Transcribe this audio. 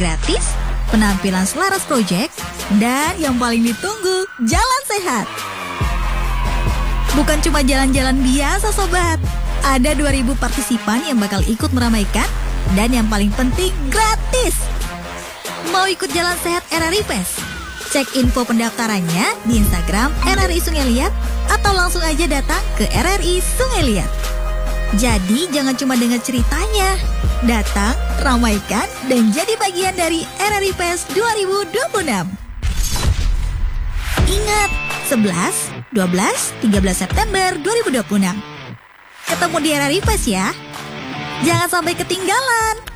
gratis, penampilan selaras project, dan yang paling ditunggu, jalan sehat. Bukan cuma jalan-jalan biasa sobat, ada 2.000 partisipan yang bakal ikut meramaikan, dan yang paling penting gratis. Mau ikut jalan sehat RRI Fest? Cek info pendaftarannya di Instagram RRI Sungai Liat atau langsung aja datang ke RRI Sungai Liat. Jadi jangan cuma dengar ceritanya, datang, ramaikan, dan jadi bagian dari RRI Fest 2026. Ingat, 11, 12, 13 September 2026. Ketemu di RRI Fest ya. Jangan sampai ketinggalan.